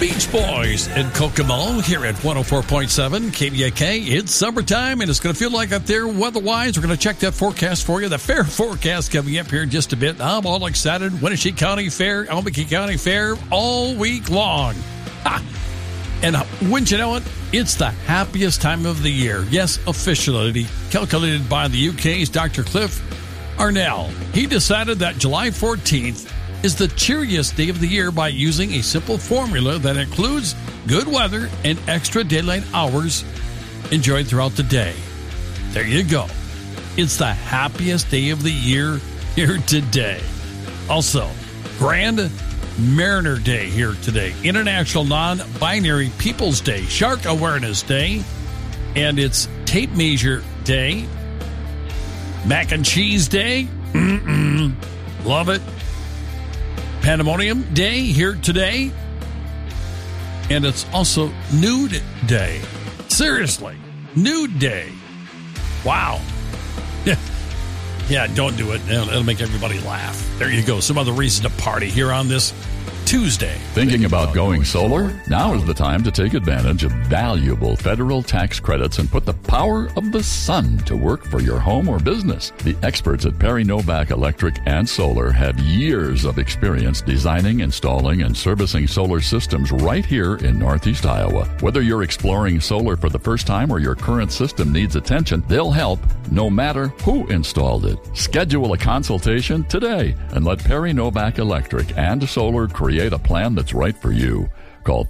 Beach Boys and Kokomo here at 104.7 KVAK. It's summertime, and it's going to feel like up there weather-wise. We're going to check that forecast for you. The fair forecast coming up here in just a bit. I'm all excited. Wenatchee County Fair, Albuquerque County Fair, all week long. Ha! And wouldn't you know it, it's the happiest time of the year. Yes, officially calculated by the UK's Dr. Cliff Arnell. He decided that July 14th is the cheeriest day of the year by using a simple formula that includes good weather and extra daylight hours enjoyed throughout the day. There you go. It's the happiest day of the year here today. Also, Grand Mariner Day here today, International Non-Binary Peoples Day, Shark Awareness Day, and it's Tape Measure Day, Mac and Cheese Day, love it, Pandemonium Day here today, and it's also Nude Day. Seriously, Nude Day. Wow. Yeah, don't do it. It'll make everybody laugh. There you go. Some other reason to party here on this Tuesday. Thinking about going solar? Now is the time to take advantage of valuable federal tax credits and put the power of the sun to work for your home or business. The experts at Perry Novak Electric and Solar have years of experience designing, installing, and servicing solar systems right here in Northeast Iowa. Whether you're exploring solar for the first time or your current system needs attention, they'll help no matter who installed it. Schedule a consultation today and let Perry Novak Electric and Solar create a plan that's right for you. Call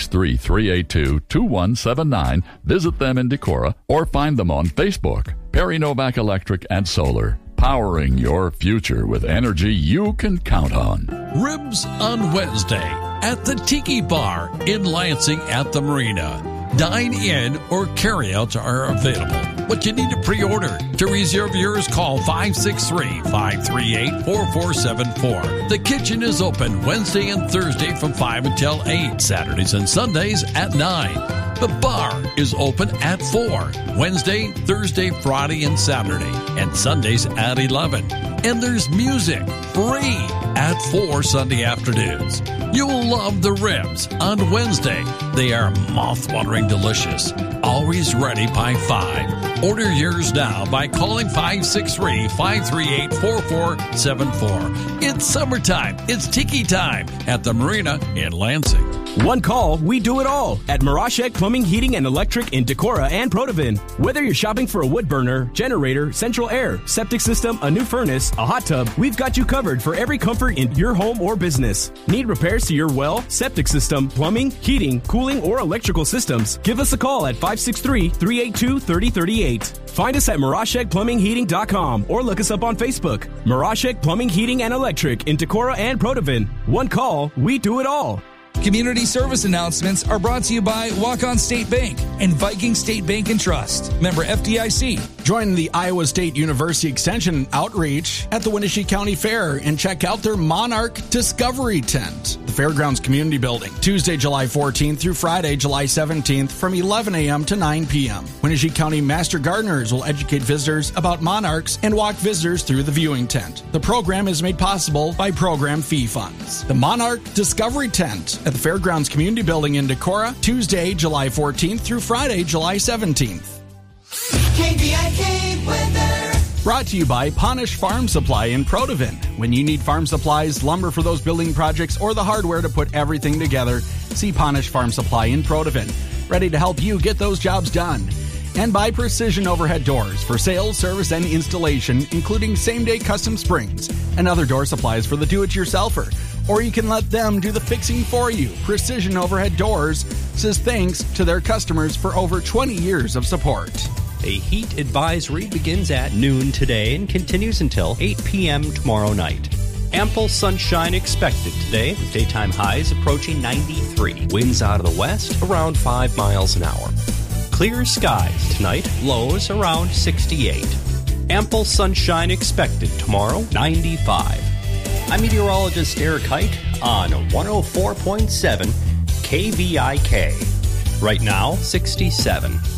563-382-2179, visit them in Decorah, or find them on Facebook. Perry Novak Electric and Solar, powering your future with energy you can count on. Ribs on Wednesday at the Tiki Bar in Lansing at the Marina. Dine-in or carry-outs are available, but you need to pre-order. To reserve yours, call 563-538-4474. The kitchen is open Wednesday and Thursday from 5 until 8, Saturdays and Sundays at 9. The bar is open at 4, Wednesday, Thursday, Friday, and Saturday, and Sundays at 11. And there's music, free, at 4 Sunday afternoons. You'll love the ribs on Wednesday. They are mouth-watering delicious. Always ready by 5. Order yours now by calling 563-538-4474. It's summertime. It's tiki time at the Marina in Lansing. One call, we do it all at Mirashek Plumbing, Heating, and Electric in Decorah and Protivin. Whether you're shopping for a wood burner, generator, central air, septic system, a new furnace, a hot tub, we've got you covered for every comfort in your home or business. Need repairs to your well, septic system, plumbing, heating, cooling, or electrical systems? Give us a call at 563-382-3038. Find us at MirashekPlumbingHeating.com or look us up on Facebook. Mirashek Plumbing, Heating, and Electric in Decorah and Protivin. One call, we do it all. Community service announcements are brought to you by Walk-On State Bank and Viking State Bank and Trust. Member FDIC. Join the Iowa State University Extension outreach at the Wenatchee County Fair and check out their Monarch Discovery Tent, the Fairgrounds Community Building, Tuesday, July 14th through Friday, July 17th from 11 a.m. to 9 p.m. Wenatchee County Master Gardeners will educate visitors about monarchs and walk visitors through the viewing tent. The program is made possible by program fee funds. The Monarch Discovery Tent at the Fairgrounds Community Building in Decorah, Tuesday, July 14th through Friday, July 17th. KVIK weather. Brought to you by Ponish Farm Supply in Protivin. When you need farm supplies, lumber for those building projects, or the hardware to put everything together, see Ponish Farm Supply in Protivin. Ready to help you get those jobs done. And by Precision Overhead Doors for sales, service, and installation, including same-day custom springs and other door supplies for the do-it-yourselfer. Or you can let them do the fixing for you. Precision Overhead Doors says thanks to their customers for over 20 years of support. A heat advisory begins at noon today and continues until 8 p.m. tomorrow night. Ample sunshine expected today, with daytime highs approaching 93. Winds out of the west around 5 miles an hour. Clear skies tonight, lows around 68. Ample sunshine expected tomorrow, 95. I'm meteorologist Eric Height on 104.7 KVIK. Right now, 67.